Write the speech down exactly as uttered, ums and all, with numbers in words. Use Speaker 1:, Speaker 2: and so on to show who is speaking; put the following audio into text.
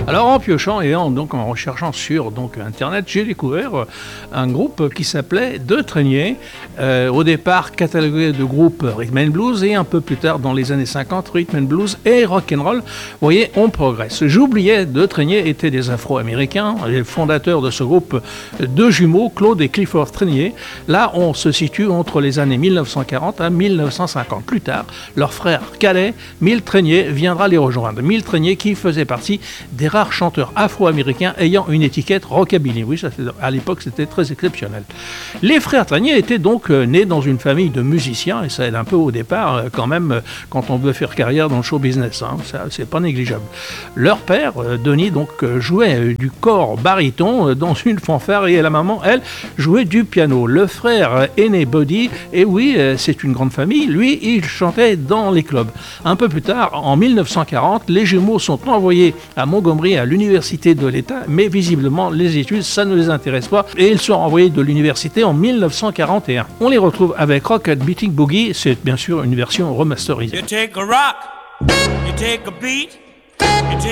Speaker 1: Alors en piochant et en, donc, en recherchant sur donc, Internet, j'ai découvert un groupe qui s'appelait Deux Trainiers, euh, au départ catalogué de groupe Rhythm and Blues et un peu plus tard dans les années cinquante, Rhythm and Blues et Rock'n'Roll. Vous voyez, on progresse. J'oubliais, Deux Trainiers étaient des Afro-Américains, les fondateurs de ce groupe, deux jumeaux, Claude et Clifford Trainier. Là, on se situe entre les années mille neuf cent quarante à mille neuf cent cinquante. Plus tard, leur frère cadet, Milt Trainier, viendra les rejoindre. Milt Trainier qui faisait partie des rares chanteurs afro-américains ayant une étiquette rockabilly. Oui, ça, à l'époque, c'était très exceptionnel. Les frères Trainier étaient donc euh, nés dans une famille de musiciens, et ça aide un peu au départ, euh, quand même, euh, quand on veut faire carrière dans le show business. Hein, ça, c'est pas négligeable. Leur père, euh, Denis, donc, euh, jouait euh, du cor baryton euh, dans une fanfare, et la maman, elle, jouait du piano. Le frère euh, aîné, Buddy, et oui, euh, c'est une grande famille, lui, il chantait dans les clubs. Un peu plus tard, en mille neuf cent quarante, les jumeaux sont envoyés à Montgomery, à l'université de l'État, mais visiblement, les études, ça ne les intéresse pas, et ils sont envoyés de l'université en mille neuf cent quarante et un. On les retrouve avec Rock and Beating Boogie, c'est bien sûr une version remasterisée.
Speaker 2: You take a rock, you take a beat, you take